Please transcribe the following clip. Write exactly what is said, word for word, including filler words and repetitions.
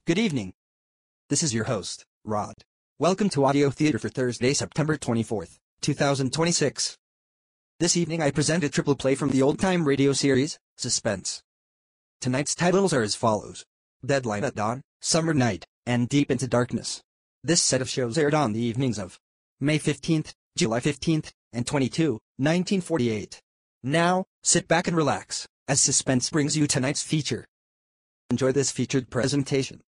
Good evening. This is your host, Rod. Welcome to Audio Theater for Thursday, September twenty-fourth, two thousand twenty-six. This evening I present a triple play from the old-time radio series, Suspense. Tonight's titles are as follows: Deadline at Dawn, Summer Night, and Deep into Darkness. This set of shows aired on the evenings of May fifteenth, July fifteenth, and twenty-second, nineteen forty-eight. Now, sit back and relax, as Suspense brings you tonight's feature. Enjoy this featured presentation.